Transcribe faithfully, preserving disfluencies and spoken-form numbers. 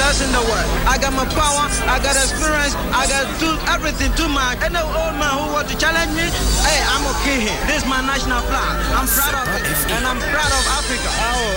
best in the world. I got my power, I got experience, I got do everything too much. Any old man who want to challenge me, hey, I'm okay here. This is my national flag. I'm proud of it, and I'm proud of Africa.